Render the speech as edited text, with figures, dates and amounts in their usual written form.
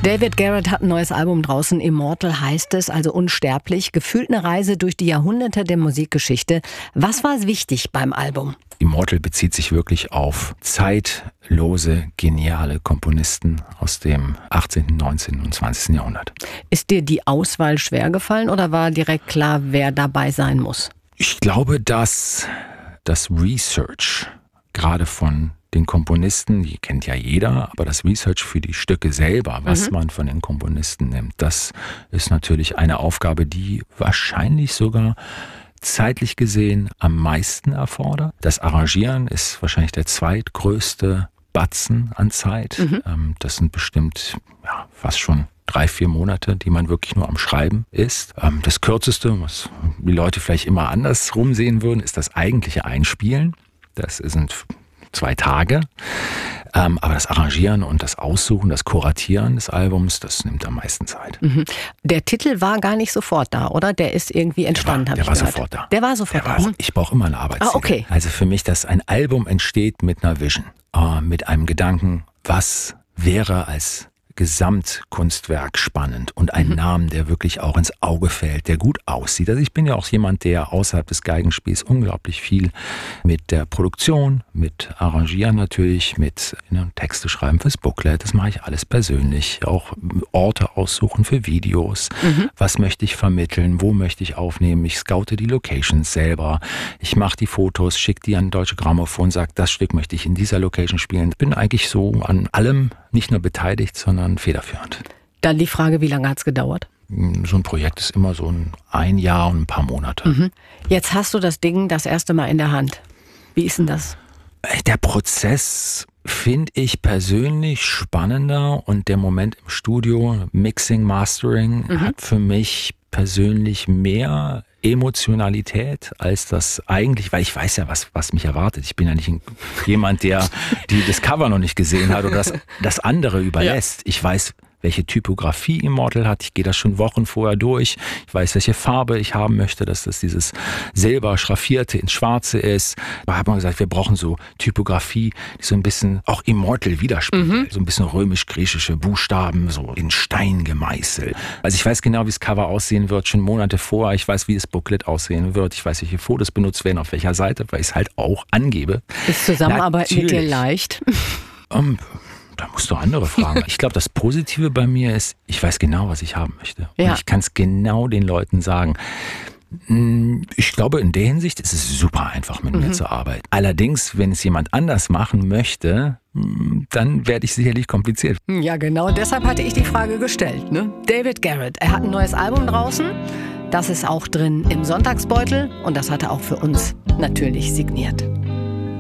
David Garrett hat ein neues Album draußen. Immortal heißt es, also unsterblich. Gefühlt eine Reise durch die Jahrhunderte der Musikgeschichte. Was war wichtig beim Album? Immortal bezieht sich wirklich auf zeitlose, geniale Komponisten aus dem 18., 19. und 20. Jahrhundert. Ist dir die Auswahl schwer gefallen oder war direkt klar, wer dabei sein muss? Ich glaube, dass das Research gerade von den Komponisten, die kennt ja jeder, aber das Research für die Stücke selber, was man von den Komponisten nimmt, das ist natürlich eine Aufgabe, die wahrscheinlich sogar zeitlich gesehen am meisten erfordert. Das Arrangieren ist wahrscheinlich der zweitgrößte Batzen an Zeit. Das sind bestimmt fast schon 3-4 Monate, die man wirklich nur am Schreiben ist. Das Kürzeste, was die Leute vielleicht immer andersrum sehen würden, ist das eigentliche Einspielen. Das sind 2 Tage. Aber das Arrangieren und das Aussuchen, das Kuratieren des Albums, das nimmt am meisten Zeit. Der Titel war gar nicht sofort da, oder? Der ist irgendwie entstanden, habe ich gehört. Sofort da. Der war sofort da. Ich brauche immer eine Arbeitszeit. Okay. Also für mich, dass ein Album entsteht mit einer Vision, mit einem Gedanken, was wäre als Gesamtkunstwerk spannend und einen Namen, der wirklich auch ins Auge fällt, der gut aussieht. Also ich bin ja auch jemand, der außerhalb des Geigenspiels unglaublich viel mit der Produktion, mit Arrangieren natürlich, mit Texte schreiben fürs Booklet, das mache ich alles persönlich. Auch Orte aussuchen für Videos, was möchte ich vermitteln, wo möchte ich aufnehmen, ich scoute die Locations selber, ich mache die Fotos, schicke die an Deutsche Grammophon, sage, das Stück möchte ich in dieser Location spielen. Ich bin eigentlich so an allem nicht nur beteiligt, sondern federführend. Dann die Frage, wie lange hat es gedauert? So ein Projekt ist immer so ein Jahr und ein paar Monate. Jetzt hast du das Ding das erste Mal in der Hand. Wie ist denn das? Der Prozess finde ich persönlich spannender und der Moment im Studio, Mixing, Mastering, hat für mich persönlich mehr Emotionalität als das eigentlich, weil ich weiß ja, was mich erwartet. Ich bin ja nicht jemand, der das Cover noch nicht gesehen hat oder das andere überlässt. Ja. Ich weiß, welche Typografie Immortal hat. Ich gehe das schon Wochen vorher durch. Ich weiß, welche Farbe ich haben möchte, dass das dieses Silber schraffierte ins Schwarze ist. Da hat man gesagt, wir brauchen so Typografie, die so ein bisschen auch Immortal widerspiegelt. So ein bisschen römisch-griechische Buchstaben, so in Stein gemeißelt. Also ich weiß genau, wie das Cover aussehen wird, schon Monate vorher. Ich weiß, wie das Booklet aussehen wird. Ich weiß, welche Fotos benutzt werden, auf welcher Seite, weil ich es halt auch angebe. Ist Zusammenarbeit mit dir leicht? Da musst du andere fragen. Ich glaube, das Positive bei mir ist, ich weiß genau, was ich haben möchte. Ja. Und ich kann es genau den Leuten sagen. Ich glaube, in der Hinsicht ist es super einfach, mit mir zu arbeiten. Allerdings, wenn es jemand anders machen möchte, dann werde ich sicherlich kompliziert. Ja, genau. Deshalb hatte ich die Frage gestellt. Ne? David Garrett, er hat ein neues Album draußen. Das ist auch drin im Sonntagsbeutel. Und das hat er auch für uns natürlich signiert.